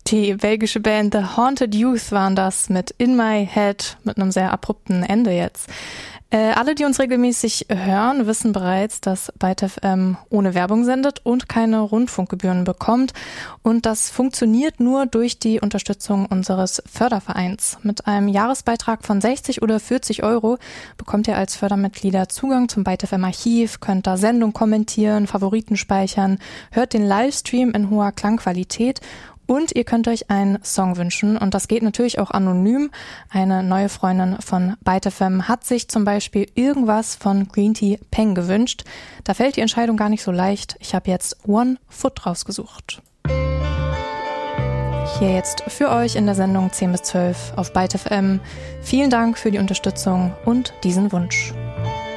Die belgische Band The Haunted Youth waren das mit In My Head, mit einem sehr abrupten Ende jetzt. Alle, die uns regelmäßig hören, wissen bereits, dass Byte FM ohne Werbung sendet und keine Rundfunkgebühren bekommt. Und das funktioniert nur durch die Unterstützung unseres Fördervereins. Mit einem Jahresbeitrag von 60 oder 40 Euro bekommt ihr als Fördermitglieder Zugang zum Byte FM Archiv, könnt da Sendung kommentieren, Favoriten speichern, hört den Livestream in hoher Klangqualität. Und ihr könnt euch einen Song wünschen und das geht natürlich auch anonym. Eine neue Freundin von Byte FM hat sich zum Beispiel irgendwas von Green Tea Peng gewünscht. Da fällt die Entscheidung gar nicht so leicht. Ich habe jetzt One Foot rausgesucht. Hier jetzt für euch in der Sendung 10 bis 12 auf Byte FM. Vielen Dank für die Unterstützung und diesen Wunsch.